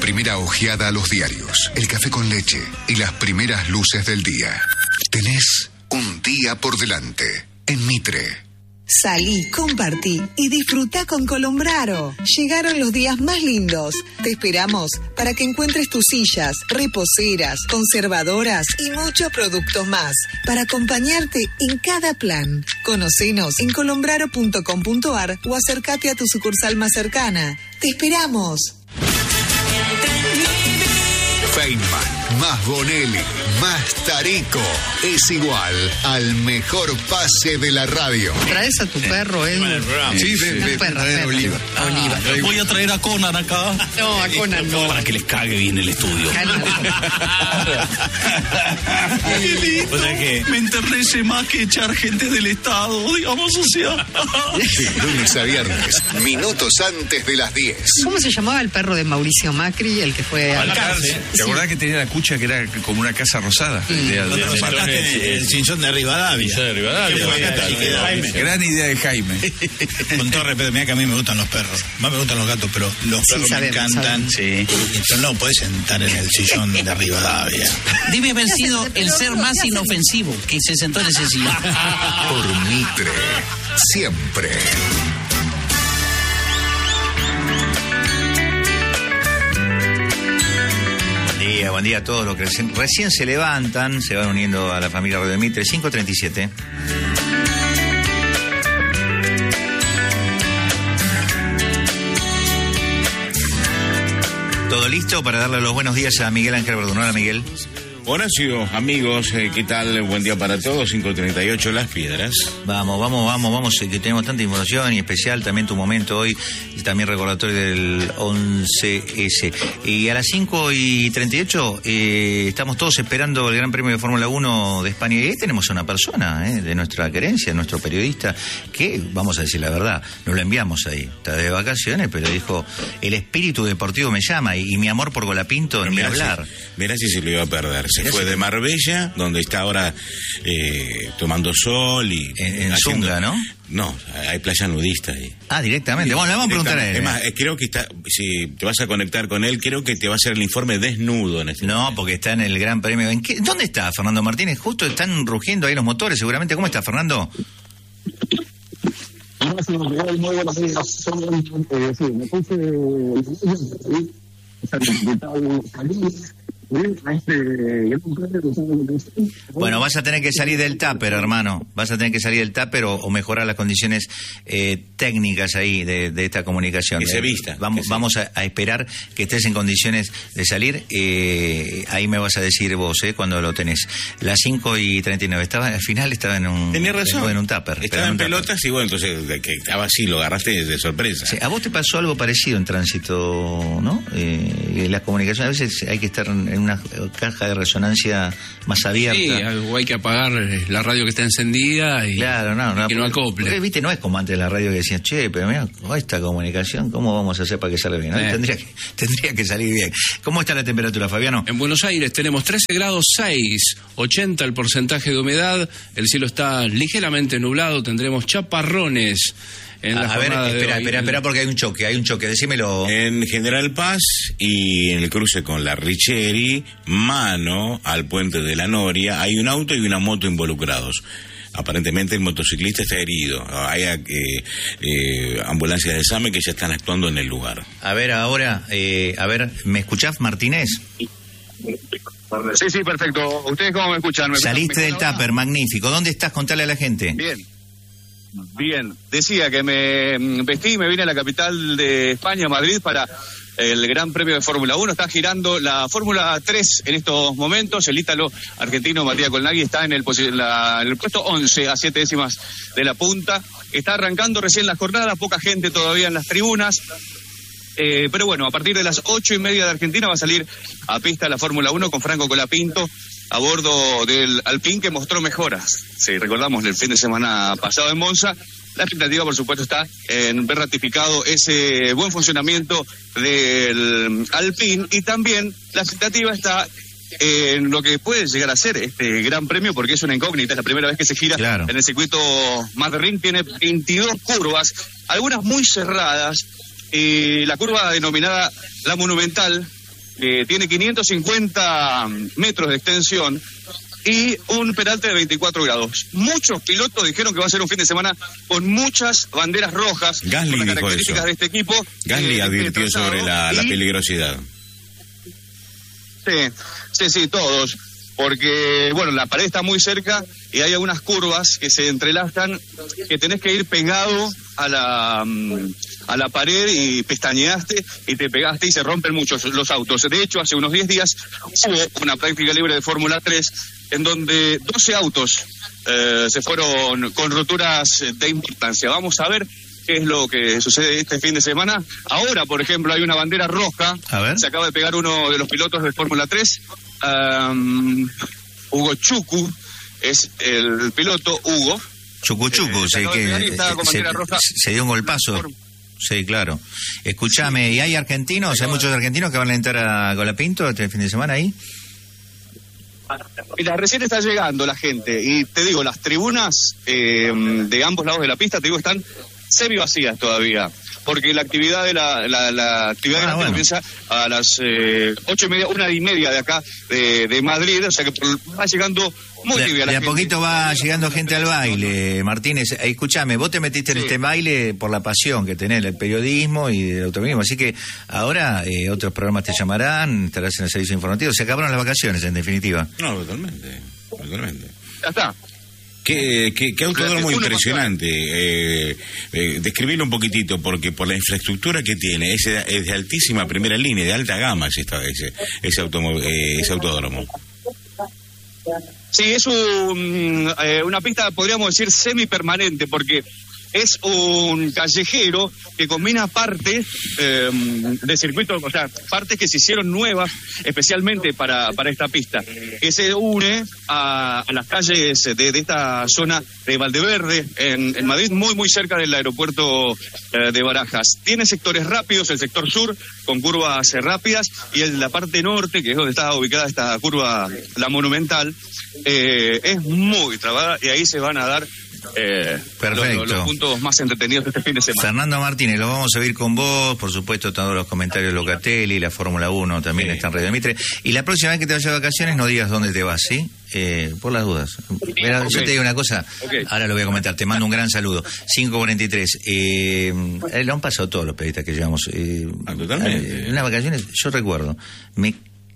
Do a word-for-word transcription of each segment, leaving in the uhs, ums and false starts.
primera ojeada a los diarios, el café con leche y las primeras luces del día. Tenés un día por delante en Mitre. Salí, compartí y disfrutá con Colombraro. Llegaron los días más lindos. Te esperamos para que encuentres tus sillas, reposeras, conservadoras y muchos productos más para acompañarte en cada plan. Conocenos en colombraro punto com punto ar o acércate a tu sucursal más cercana. ¡Te esperamos! Feynman, más Bonelli, más Tarico, es igual al mejor pase de la radio. ¿Traes a tu perro, eh? Sí, ve, ve, perra, traer perra. Oliva. Ah, Oliva. Voy a traer a Conan acá. No, a Conan no. Para que les cague bien el estudio. O sea que me enternece más que echar gente del Estado, digamos, o sea. Sí, lunes a viernes, minutos antes de las diez. ¿Cómo se llamaba el perro de Mauricio Macri, el que fue a Balcarce? ¿Te acordás que tenía la cucha que era como una casa rosada? Mm. De, de, Cuando de, faltaste el cinchón de Rivadavia. de Rivadavia. Jaime. Gran idea de Jaime. Con todo respeto, mira que a mí me gustan los perros. Más me gustan los gatos, pero los Sí, perros sabemos, me encantan. sabemos. Sí. Entonces no podés sentar en el sillón de Rivadavia. Debe haber sido el ser más inofensivo que se sentó en ese sillón. Por Mitre, siempre. Buen día, buen día a todos los que recién, recién se levantan, se van uniendo a la familia Radio Mitre. Cinco treinta y siete. ¿Todo listo para darle los buenos días a Miguel Ángel Verdún? Hola, Miguel. Horacio, amigos, eh, ¿qué tal? Buen día para todos. cinco treinta y ocho Las Piedras. Vamos, vamos, vamos, vamos, eh, que tenemos tanta información y especial también tu momento hoy, y también recordatorio del once ese. Y a las cinco y treinta y ocho eh, estamos todos esperando el Gran Premio de Fórmula uno de España. Y ahí tenemos a una persona eh, de nuestra querencia, nuestro periodista, que, vamos a decir la verdad, nos lo enviamos ahí. Está de vacaciones, pero dijo, el espíritu deportivo me llama y, y mi amor por Colapinto, Pero ni mirá hablar. Si, mirá si se lo iba a perder. Se Mirá fue si... de Marbella, donde está ahora eh, tomando sol y... En, en haciendo... Zunga, ¿no? No, hay playa nudista ahí. Ah, directamente. Bueno, le vamos a preguntar a él. Es más, eh, creo que está, si te vas a conectar con él, creo que te va a hacer el informe desnudo en este No, momento. porque está en el Gran Premio. ¿En qué, ¿Dónde está Fernando Martínez? Justo están rugiendo ahí los motores, seguramente. ¿Cómo está, Fernando? Muy buenos días. Sí, me puse... Bueno, vas a tener que salir del tupper, hermano. Vas a tener que salir del tupper o, o mejorar las condiciones eh, técnicas ahí de, de esta comunicación. Que se vista. Vamos, que se... vamos a, a esperar que estés en condiciones de salir. Eh, ahí me vas a decir vos, eh, cuando lo tenés. Las cinco y treinta y nueve. Estaba, al final estaba en un... Tenía razón. En un tupper. Estaba en, en pelotas y bueno, entonces de que estaba así, lo agarraste de sorpresa. Sí, a vos te pasó algo parecido en tránsito, ¿no? Eh, en las comunicaciones a veces hay que estar en una caja de resonancia más abierta. Sí, o hay que apagar la radio que está encendida y, claro, no, no, y que no acople. Porque, viste, no es como antes de la radio que decían, che, pero mira, esta comunicación, ¿cómo vamos a hacer para que salga bien? ¿No? Eh. Tendría, que, tendría que salir bien. ¿Cómo está la temperatura, Fabiano? En Buenos Aires tenemos trece grados seis, ochenta el porcentaje de humedad, el cielo está ligeramente nublado, tendremos chaparrones. En la a ver, espera, espera, espera, espera, porque hay un choque, hay un choque, decímelo. En General Paz y en el cruce con la Richeri, mano al puente de la Noria, hay un auto y una moto involucrados. Aparentemente el motociclista está herido. Hay eh, eh, ambulancias de SAME que ya están actuando en el lugar. A ver, ahora, eh, a ver, ¿me escuchás, Martínez? Sí, sí, perfecto. ¿Ustedes cómo me escuchan? ¿Me Saliste me del tupper, magnífico. ¿Dónde estás? Contale a la gente. Bien. Bien. Decía que me vestí y me vine a la capital de España, Madrid, para el Gran Premio de Fórmula uno. Está girando la Fórmula tres en estos momentos. El ítalo argentino Matías Colnaghi está en el, la, en el puesto once, a siete décimas de la punta. Está arrancando recién la jornada, poca gente todavía en las tribunas. Eh, pero bueno, a partir de las ocho y media de Argentina va a salir a pista la Fórmula uno con Franco Colapinto a bordo del Alpine, que mostró mejoras. Sí, recordamos el fin de semana pasado en Monza. La expectativa, por supuesto, está en ver ratificado ese buen funcionamiento del Alpine, y también la expectativa está en lo que puede llegar a ser este Gran Premio, porque es una incógnita, es la primera vez que se gira claro. en el circuito Martin. Tiene veintidós curvas, algunas muy cerradas. Y la curva denominada La Monumental que tiene quinientos cincuenta metros de extensión y un peralte de veinticuatro grados. Muchos pilotos dijeron que va a ser un fin de semana con muchas banderas rojas. Gasly con las dijo características eso. de este equipo. Gasly eh, advirtió este sobre la, la y, peligrosidad. Sí, sí, sí, todos. Porque, bueno, la pared está muy cerca y hay algunas curvas que se entrelazan, que tenés que ir pegado a la a la pared y pestañeaste y te pegaste y se rompen muchos los autos. De hecho, hace unos diez días hubo una práctica libre de Fórmula tres en donde doce autos eh, se fueron con roturas de importancia. Vamos a ver qué es lo que sucede este fin de semana. Ahora, por ejemplo, hay una bandera roja. A ver. Se acaba de pegar uno de los pilotos de Fórmula tres. Um, Hugo Chucu es el piloto. Hugo Chucu Chucu, eh, sí, que se, se dio un golpazo. Sí, claro. Escúchame, ¿y hay argentinos? ¿Hay muchos argentinos que van a entrar a Colapinto este fin de semana ahí? Mira, recién está llegando la gente y te digo, las tribunas eh, de ambos lados de la pista, te digo, están semi vacías todavía, porque la actividad de la, la, la actividad ah, bueno. comienza a las eh, ocho y media, una y media de acá de, de Madrid, o sea que va llegando muy tibia la De a gente. poquito va llegando gente al baile, Martínez. Eh, escúchame, vos te metiste sí. en este baile por la pasión que tenés del periodismo y del automovilismo, así que ahora eh, otros programas te llamarán, estarás en el servicio informativo, se acabaron las vacaciones en definitiva. No, totalmente, totalmente. Ya está. Qué, qué, qué autódromo impresionante. Eh, eh, describirlo un poquitito, porque por la infraestructura que tiene, es de, es de altísima primera línea, de alta gama ese, ese, ese, automo, eh, ese autódromo. Sí, es un, eh, una pista, podríamos decir, semipermanente, porque es un callejero que combina partes eh, de circuito, o sea, partes que se hicieron nuevas especialmente para, para esta pista, que se une a, a las calles de, de esta zona de Valdeverde, en, en Madrid, muy muy cerca del aeropuerto eh, de Barajas. Tiene sectores rápidos, el sector sur, con curvas rápidas, y en la parte norte, que es donde está ubicada esta curva, la Monumental, eh, es muy trabada, y ahí se van a dar Eh, Perfecto. Los, los puntos más entretenidos de este fin de semana. Fernando Martínez, lo vamos a oír con vos, por supuesto, todos los comentarios de Locatelli, la Fórmula uno también sí. está en Radio Mitre. Y la próxima vez que te vayas de vacaciones no digas dónde te vas, ¿sí? Eh, por las dudas. Pero okay. yo te digo una cosa, okay. ahora lo voy a comentar, te mando un gran saludo. cinco cuarenta y tres. Eh, eh, lo han pasado todos los periodistas que llevamos. Eh, ah, totalmente. En unas vacaciones, yo recuerdo, me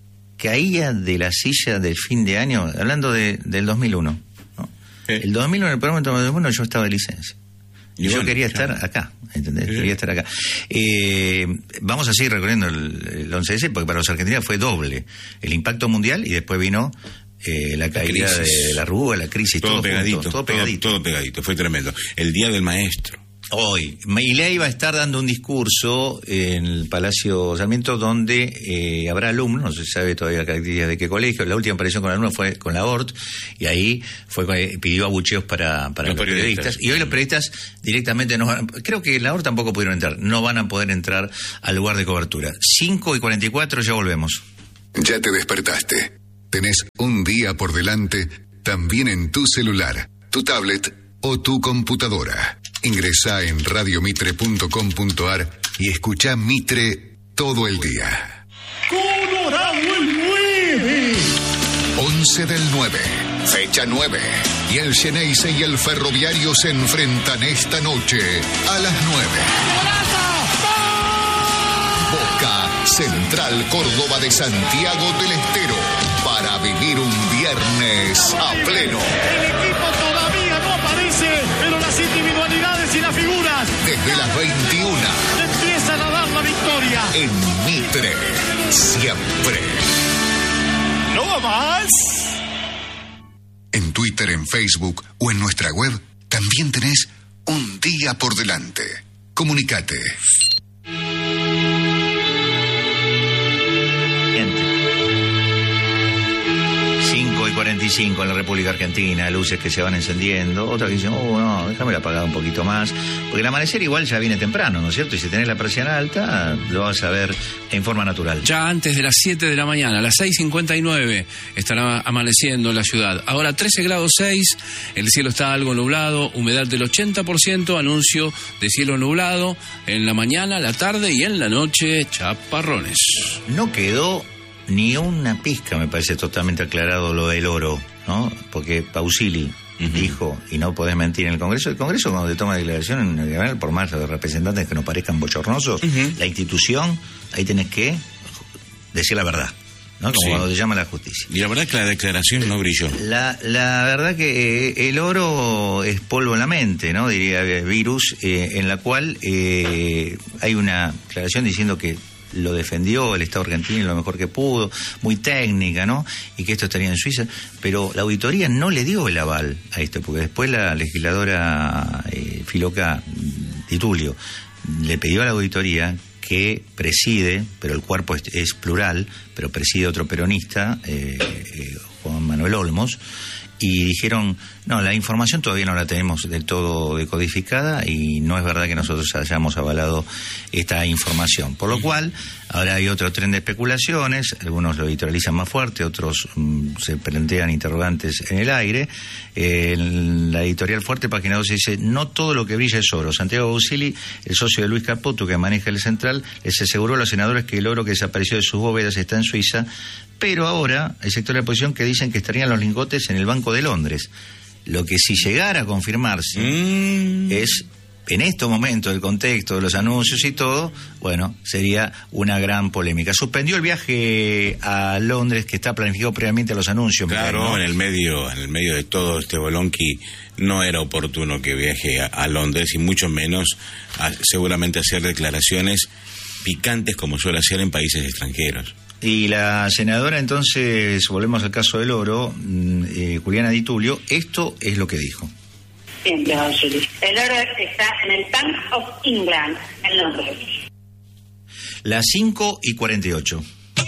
caía de la silla del fin de año, hablando de, del dos mil uno. El dos mil uno, en el programa del dos mil uno, yo estaba de licencia. Y yo bueno, quería estar claro. acá, ¿entendés? Sí. Quería estar acá. Eh, vamos a seguir recorriendo el, el once ese, porque para los argentinos fue doble. El impacto mundial y después vino eh, la caída la de, de la arruga, la crisis. Todo, todo pegadito, junto, todo pegadito. Todo, todo pegadito, fue tremendo. El Día del Maestro. Hoy, Milei va a estar dando un discurso en el Palacio Sarmiento donde eh, habrá alumnos, no se sabe todavía la característica de qué colegio. La última aparición con alumnos fue con la O R T y ahí fue eh, pidió abucheos para, para los, los periodistas. periodistas. Y hoy los periodistas directamente no van, creo que la O R T tampoco pudieron entrar, no van a poder entrar al lugar de cobertura. cinco y cuarenta y cuatro, ya volvemos. Ya te despertaste. Tenés un día por delante, también en tu celular, tu tablet o tu computadora. Ingresá en radio mitre punto com punto a r y escuchá Mitre todo el día. Colorado el nueve. once del nueve, fecha nueve. Y el Xeneize y el Ferroviario se enfrentan esta noche a las nueve. Boca Central Córdoba de Santiago del Estero para vivir un viernes a pleno. El equipo todavía no aparece, pero las individualidades y las figuras desde las veintiuna empiezan a dar la victoria. En Mitre, siempre. ¡No va más! En Twitter, en Facebook o en nuestra web también tenés un día por delante. Comunicate. cinco y cuarenta y veinticinco en la República Argentina, luces que se van encendiendo, otras que dicen, oh, no, déjame apagar un poquito más, porque el amanecer igual ya viene temprano, ¿no es cierto? Y si tenés la presión alta, lo vas a ver en forma natural. Ya antes de las siete de la mañana, a las seis cincuenta y nueve, estará amaneciendo en la ciudad. Ahora trece grados seis, el cielo está algo nublado, humedad del ochenta por ciento, anuncio de cielo nublado en la mañana, la tarde y en la noche, chaparrones. No quedó ni una pizca, me parece totalmente aclarado lo del oro, ¿no? Porque Pausili uh-huh. dijo, y no podés mentir en el Congreso, el Congreso cuando te toma declaración, en general, por más de representantes que nos parezcan bochornosos, uh-huh. la institución, ahí tenés que decir la verdad, ¿no? Como sí. cuando te llama la justicia. Y la verdad es que la declaración no brilló. La, la verdad que eh, el oro es polvo en la mente, ¿no? Diría Virus, eh, en la cual eh, hay una declaración diciendo que lo defendió el Estado argentino lo mejor que pudo, muy técnica, ¿no? Y que esto estaría en Suiza, pero la auditoría no le dio el aval a esto, porque después la legisladora eh, Filoca Di Tulio le pidió a la auditoría que preside, pero el cuerpo es, es plural, pero preside otro peronista, eh, eh, Juan Manuel Olmos, y dijeron, no, la información todavía no la tenemos del todo decodificada y no es verdad que nosotros hayamos avalado esta información. Por lo cual, ahora hay otro tren de especulaciones, algunos lo editorializan más fuerte, otros mmm, se plantean interrogantes en el aire. Eh, en la editorial fuerte, página doce, dice, no todo lo que brilla es oro. Santiago Busili, el socio de Luis Caputo, que maneja el Central, les aseguró a los senadores que el oro que desapareció de sus bóvedas está en Suiza, pero ahora hay sectores de la oposición que dicen que estarían los lingotes en el Banco de Londres. Lo que si llegara a confirmarse mm. es, en estos momentos, el contexto de los anuncios y todo, bueno, sería una gran polémica. Suspendió el viaje a Londres que está planificado previamente a los anuncios. Claro, ¿no? en el medio, en el medio de todo este bolonqui no era oportuno que viaje a, a Londres y mucho menos a, seguramente hacer declaraciones picantes como suele hacer en países extranjeros. Y la senadora, entonces, volvemos al caso del oro, eh, Juliana Di Tulio, esto es lo que dijo. Siempre, Julie. El oro está en el Bank of England, en Londres. Las cinco y cuarenta y ocho.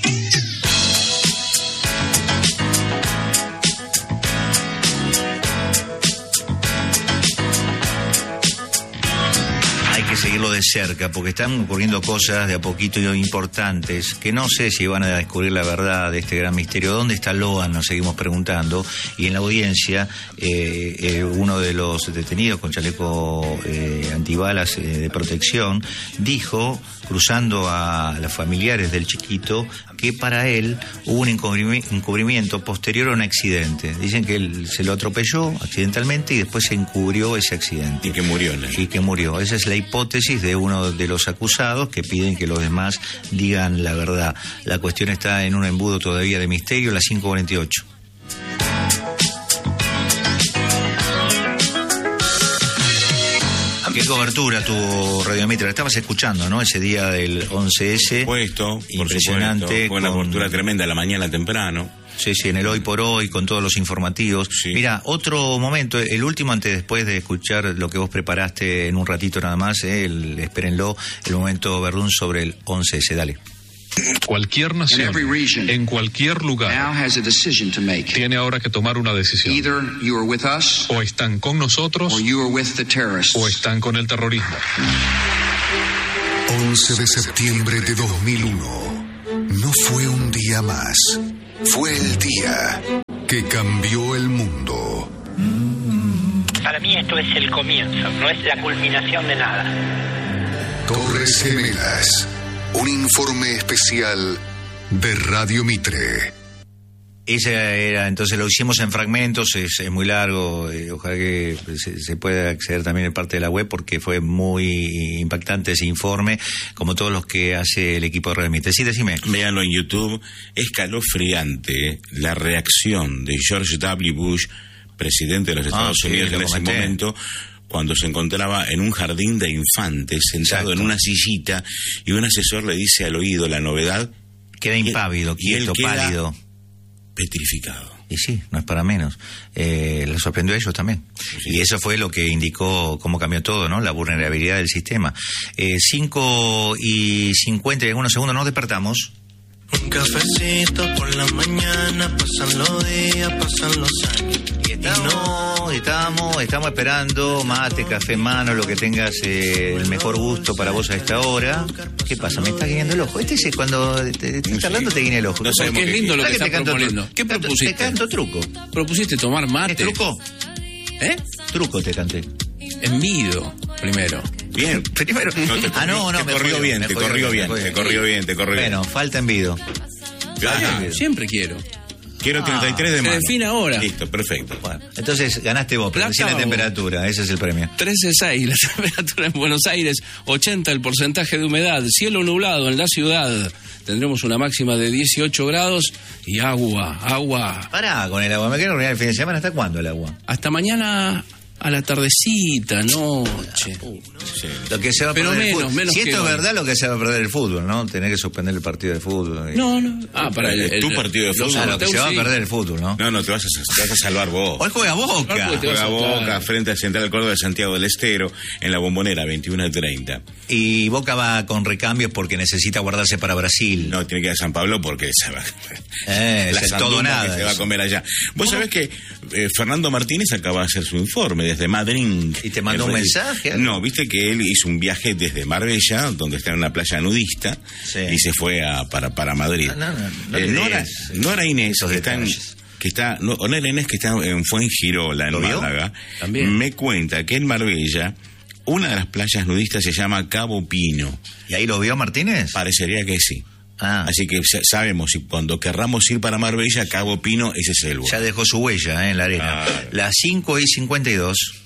Seguirlo de cerca, porque están ocurriendo cosas de a poquito importantes, que no sé si van a descubrir la verdad de este gran misterio. ¿Dónde está Loan? Nos seguimos preguntando. Y en la audiencia, eh, eh, uno de los detenidos con chaleco eh, antibalas eh, de protección dijo, cruzando a los familiares del chiquito, que para él hubo un encubrimiento posterior a un accidente. Dicen que él se lo atropelló accidentalmente y después se encubrió ese accidente. Y que murió, ¿no? Y que murió. Esa es la hipótesis de uno de los acusados, que piden que los demás digan la verdad. La cuestión está en un embudo todavía de misterio, las cinco cuarenta y ocho. ¿Qué cobertura tuvo Radio Mitre? La estabas escuchando, ¿no? Ese día del once ese. Puesto, impresionante. Por Fue una con... cobertura tremenda a la mañana temprano. Sí, sí, en el Hoy por Hoy, con todos los informativos. Sí. Mira, otro momento, el último antes después de escuchar lo que vos preparaste en un ratito nada más, eh, el, espérenlo, el momento Verdún sobre el once ese, dale. Cualquier nación, en cualquier lugar, tiene ahora que tomar una decisión. O están con nosotros, o están con el terrorismo. once de septiembre de dos mil uno. No fue un día más. Fue el día que cambió el mundo. Para mí esto es el comienzo, no es la culminación de nada. Torres Gemelas. Un informe especial de Radio Mitre. Ese era, entonces lo hicimos en fragmentos, es, es muy largo, eh, ojalá que se, se pueda acceder también en parte de la web porque fue muy impactante ese informe, como todos los que hace el equipo de Radio Mitre. Sí, decime. Véanlo en YouTube, escalofriante la reacción de George W. Bush, presidente de los Estados ah, sí, Unidos en ese momento, cuando se encontraba en un jardín de infantes, sentado Exacto. en una sillita, y un asesor le dice al oído la novedad. Queda impávido, y él quieto, queda pálido. Petrificado. Y sí, no es para menos. Eh, le sorprendió a ellos también. Sí. Y eso fue lo que indicó cómo cambió todo, ¿no? La vulnerabilidad del sistema. Eh, cinco y cincuenta y algunos segundos, nos despertamos. Un cafecito por la mañana, pasan los días, pasan los años. Y estamos, estamos, estamos esperando mate, café en mano, lo que tengas eh, el mejor gusto para vos a esta hora. ¿Qué pasa? Me está guiñando el ojo. Este es cuando te, te, te está hablando te guiña el ojo. No sé, qué lindo lo que, que estás proponiendo. ¿Qué propusiste? Te canto truco. ¿Propusiste tomar mate? ¿Truco? ¿Eh? Truco te canté. Envido, primero. Bien. Primero. No, te, ah, no, no. Te corrió bien, te corrió bien, te corrió bien, te corrió bien. Bueno, falta envido. Ah, siempre quiero. Quiero treinta y tres de mano. Se define ahora. Listo, perfecto. Bueno, entonces ganaste vos, pero decís la temperatura, ese es el premio. trece coma seis la temperatura en Buenos Aires, ochenta el porcentaje de humedad, cielo nublado en la ciudad. Tendremos una máxima de dieciocho grados y agua, agua. Pará con el agua, me quiero reunir el fin de semana. ¿Hasta cuándo el agua? Hasta mañana a la tardecita, noche. Sí. Lo que se va a Pero perder menos, el fútbol. menos Si que esto es hoy. verdad, lo que se va a perder el fútbol, ¿no? Tener que suspender el partido de fútbol. Y... No, no. Ah, para el, el, tu el, partido de fútbol. Ah, lo que se va a perder el fútbol, ¿no? No, no, te vas a, te vas a salvar vos. Hoy juega Boca. Juega Boca frente a Central Córdoba de Santiago del Estero en la Bombonera, veintiuno treinta. Y Boca va con recambios porque necesita guardarse para Brasil. No, tiene que ir a San Pablo porque se va. Eh, la es el todo nada. que se eso. va a comer allá. Vos sabés que eh, Fernando Martínez acaba de hacer su informe desde Madrid. ¿Y te mandó un mensaje? No, viste que él hizo un viaje desde Marbella, donde está en una playa nudista, sí. y se fue a, para, para Madrid. No, no, no, no eh, Nora, Nora Inés, esos que está, en, que está no, Nora Inés, que está en Fuengirola, en Málaga, También. me cuenta que en Marbella una de las playas nudistas se llama Cabo Pino. ¿Y ahí lo vio Martínez? Parecería que sí. Ah. Así que sabemos, si cuando querramos ir para Marbella, Cabo Pino, ese es el lugar. Ya dejó su huella, ¿eh? En la arena. Claro. Las cinco y cincuenta y dos.